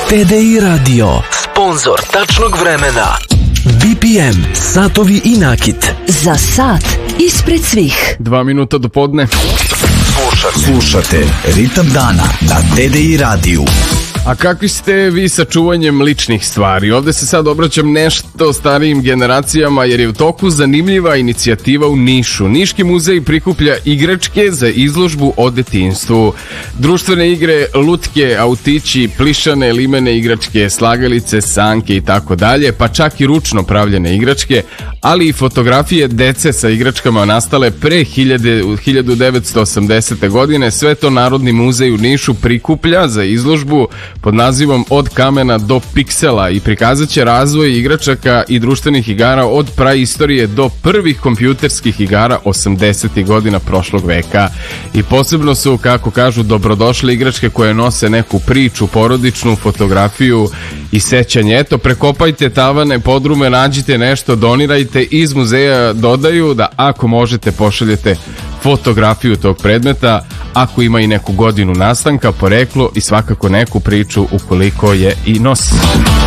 TDI Radio, sponsor tačnog vremena. BPM, satovi i nakit. Za sat ispred svih. 2 minuta do podne. Slušate Ritam dana na TDI radiju. A kakvi ste vi sa čuvanjem ličnih stvari? Ovde se sad obraćam nešto starijim generacijama jer je u toku zanimljiva inicijativa u Nišu. Niški muzej prikuplja igračke za izložbu o detinjstvu. Društvene igre, lutke, autići, plišane, limene igračke, slagalice, sanke i tako dalje, pa čak i ručno pravljene igračke, ali i fotografije dece sa igračkama nastale pre 1980. godine. Sve to Narodni muzej u Nišu prikuplja za izložbu pod nazivom Od kamena do piksela i prikazat će razvoj igračaka i društvenih igara od praistorije do prvih kompjuterskih igara 80. godina prošlog veka. I posebno su, kako kažu, dobrodošle igračke koje nose neku priču, porodičnu fotografiju i sećanje. Eto, prekopajte tavane, podrume, nađite nešto, donirajte. Iz muzeja dodaju da ako možete pošaljete fotografiju tog predmeta, ako ima i neku godinu nastanka, poreklo i svakako neku priču ukoliko je i nosi.